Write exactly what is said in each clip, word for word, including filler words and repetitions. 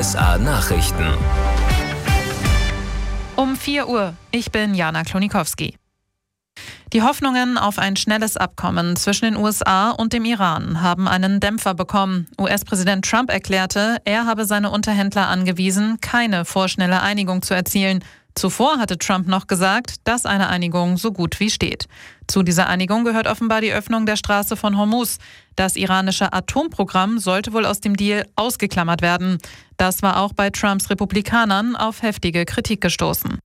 S A Nachrichten. Um vier Uhr. Ich bin Jana Klonikowski. Die Hoffnungen auf ein schnelles Abkommen zwischen den U S A und dem Iran haben einen Dämpfer bekommen. U S-Präsident Trump erklärte, er habe seine Unterhändler angewiesen, keine vorschnelle Einigung zu erzielen. Zuvor hatte Trump noch gesagt, dass eine Einigung so gut wie steht. Zu dieser Einigung gehört offenbar die Öffnung der Straße von Hormuz. Das iranische Atomprogramm sollte wohl aus dem Deal ausgeklammert werden. Das war auch bei Trumps Republikanern auf heftige Kritik gestoßen.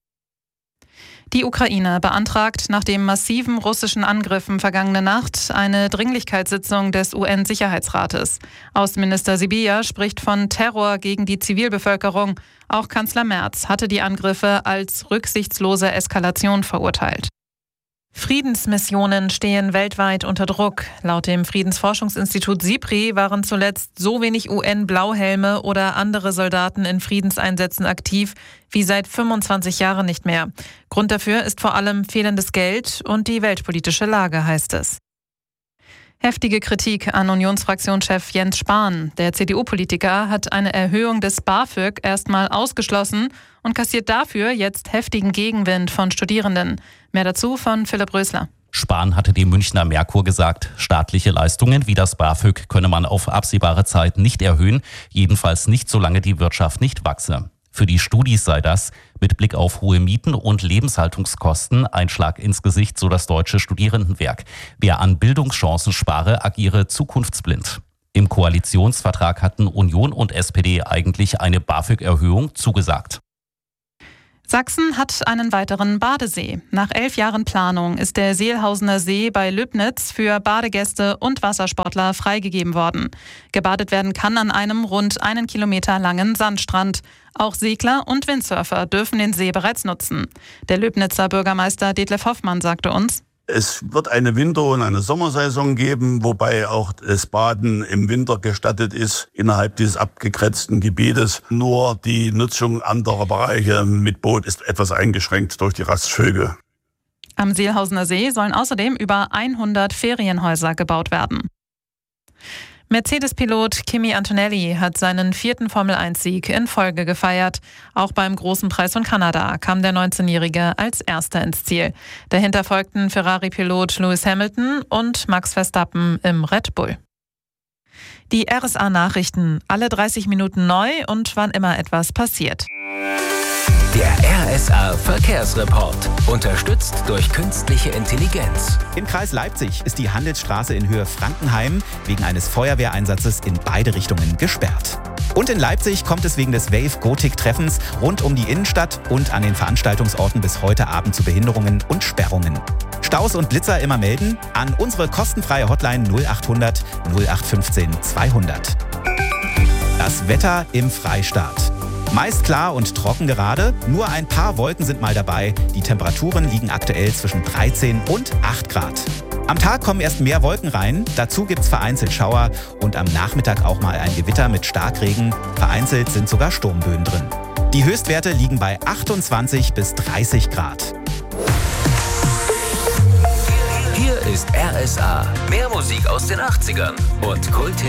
Die Ukraine beantragt nach den massiven russischen Angriffen vergangene Nacht eine Dringlichkeitssitzung des U N-Sicherheitsrates. Außenminister Sybiha spricht von Terror gegen die Zivilbevölkerung. Auch Kanzler Merz hatte die Angriffe als rücksichtslose Eskalation verurteilt. Friedensmissionen stehen weltweit unter Druck. Laut dem Friedensforschungsinstitut SIPRI waren zuletzt so wenig U N-Blauhelme oder andere Soldaten in Friedenseinsätzen aktiv wie seit fünfundzwanzig Jahren nicht mehr. Grund dafür ist vor allem fehlendes Geld und die weltpolitische Lage, heißt es. Heftige Kritik an Unionsfraktionschef Jens Spahn. Der C D U-Politiker hat eine Erhöhung des BAföG erstmal ausgeschlossen und kassiert dafür jetzt heftigen Gegenwind von Studierenden. Mehr dazu von Philipp Rösler. Spahn hatte dem Münchner Merkur gesagt, staatliche Leistungen wie das BAföG könne man auf absehbare Zeit nicht erhöhen, jedenfalls nicht, solange die Wirtschaft nicht wachse. Für die Studis sei das, mit Blick auf hohe Mieten und Lebenshaltungskosten, ein Schlag ins Gesicht, so das Deutsche Studierendenwerk. Wer an Bildungschancen spare, agiere zukunftsblind. Im Koalitionsvertrag hatten Union und S P D eigentlich eine BAföG-Erhöhung zugesagt. Sachsen hat einen weiteren Badesee. Nach elf Jahren Planung ist der Seelhausener See bei Lübnitz für Badegäste und Wassersportler freigegeben worden. Gebadet werden kann an einem rund einen Kilometer langen Sandstrand. Auch Segler und Windsurfer dürfen den See bereits nutzen. Der Löbnitzer Bürgermeister Detlef Hoffmann sagte uns: Es wird eine Winter- und eine Sommersaison geben, wobei auch das Baden im Winter gestattet ist innerhalb dieses abgegrenzten Gebietes. Nur die Nutzung anderer Bereiche mit Boot ist etwas eingeschränkt durch die Rastvögel. Am Seelhausener See sollen außerdem über hundert Ferienhäuser gebaut werden. Mercedes-Pilot Kimi Antonelli hat seinen vierten Formel eins Sieg in Folge gefeiert. Auch beim Großen Preis von Kanada kam der neunzehnjährige als Erster ins Ziel. Dahinter folgten Ferrari-Pilot Lewis Hamilton und Max Verstappen im Red Bull. Die R S A-Nachrichten, alle dreißig Minuten neu und wann immer etwas passiert. Der R S A-Verkehrsreport, unterstützt durch künstliche Intelligenz. Im Kreis Leipzig ist die Handelsstraße in Höhe Frankenheim wegen eines Feuerwehreinsatzes in beide Richtungen gesperrt. Und in Leipzig kommt es wegen des Wave-Gotik-Treffens rund um die Innenstadt und an den Veranstaltungsorten bis heute Abend zu Behinderungen und Sperrungen. Staus und Blitzer immer melden an unsere kostenfreie Hotline null achthundert null acht fünfzehn zweihundert. Das Wetter im Freistaat. Meist klar und trocken gerade, nur ein paar Wolken sind mal dabei. Die Temperaturen liegen aktuell zwischen dreizehn und acht Grad. Am Tag kommen erst mehr Wolken rein, dazu gibt's vereinzelt Schauer und am Nachmittag auch mal ein Gewitter mit Starkregen. Vereinzelt sind sogar Sturmböen drin. Die Höchstwerte liegen bei achtundzwanzig bis dreißig Grad. Hier ist R S A, mehr Musik aus den achtzigern und Kult